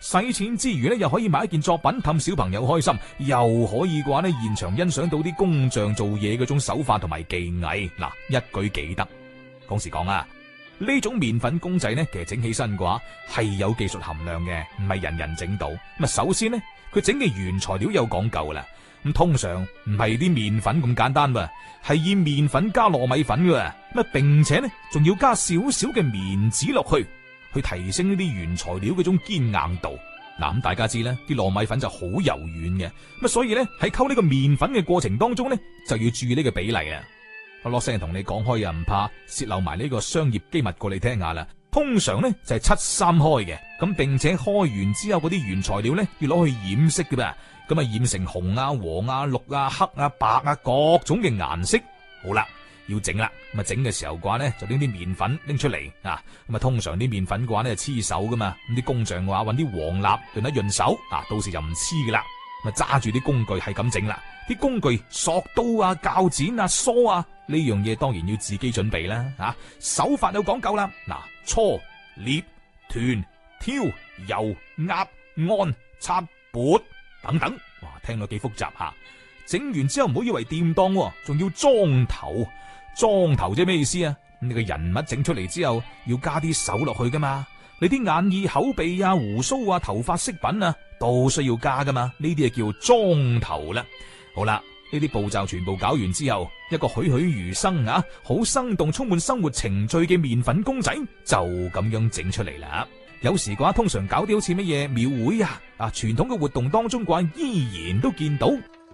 使錢之餘呢，又可以買一件作品氹小朋友開心，又可以嘅話呢，現場欣賞到啲工匠做嘢嗰種手法同埋技藝，嗱，一舉幾得。講時講啊，呢種麵粉公仔呢，其實整起身嘅話係有技術含量嘅，唔係人人整到。咁首先呢，佢整嘅原材料有講究啦。咁通常唔係啲麵粉咁簡單喎，係以麵粉加糯米粉嘅，咁並且呢仲要加少少嘅棉紙落去提升呢啲原材料嗰種堅硬度。嗱，咁大家知啦，啲糯米粉就好柔軟嘅，咁所以呢，喺溝呢個麵粉嘅過程當中呢，就要注意呢個比例啊。我落聲同你講開又唔怕洩漏埋呢個商業機密過你聽下啦。通常呢就係7-3開嘅，咁並且開完之後嗰啲原材料呢要攞去染色嘅噃，咁啊染成紅啊、黃啊、綠啊、黑啊、白啊各種嘅顏色。好啦，要整啦，咁啊整嘅時候嘅話呢就拎啲麵粉拎出嚟啊，咁啊通常啲麵粉嘅話呢係黐手噶嘛，咁啲工匠嘅話搵啲黃蠟潤一潤手啊，到時就唔黐噶啦，咁啊揸住啲工具係咁整啦。啲工具索刀啊、鉸剪啊、梳啊，呢樣嘢當然要自己準備啦，啊手法有講究啦，嗱搓、捏、團、挑、揉、壓、按、擦、撥等等，哇聽落幾複雜吓。整完之後唔好以為掂當，仲要裝頭。裝頭即係咩意思啊？你個人物整出嚟之後要加啲手落去噶嘛，你啲眼耳口鼻啊、鬍鬚啊、頭髮飾品啊都需要加噶嘛，呢啲就叫裝頭啦。好啦，呢啲步驟全部搞完之後，一個栩栩如生啊，好生動、充滿生活情趣嘅麵粉公仔就咁樣整出嚟啦。有時嘅話，通常搞啲好似乜嘢廟會啊、傳統嘅活動當中嘅話，依然都見到